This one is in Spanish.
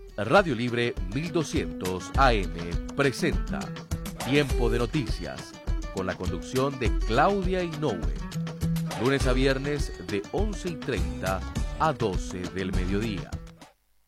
Radio Libre 1200 AM presenta Tiempo de Noticias, con la conducción de Claudia Inoue. Lunes a viernes de 11:30 a 12 del mediodía.